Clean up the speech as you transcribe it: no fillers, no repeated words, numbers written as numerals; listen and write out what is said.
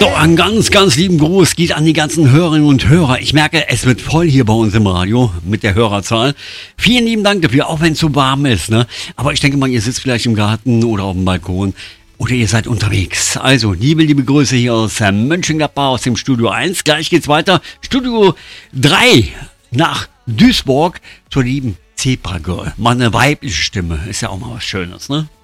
So, einen ganz, ganz lieben Gruß geht an die ganzen Hörerinnen und Hörer. Ich merke, es wird voll hier bei uns im Radio mit der Hörerzahl. Vielen lieben Dank dafür, auch wenn es so warm ist, ne? Aber ich denke mal, ihr sitzt vielleicht im Garten oder auf dem Balkon oder ihr seid unterwegs. Also, liebe Grüße hier aus Mönchengladbach, aus dem Studio 1. Gleich geht's weiter. Studio 3 nach Duisburg zur lieben Zebra Girl. Mal eine weibliche Stimme, ist ja auch mal was Schönes, ne?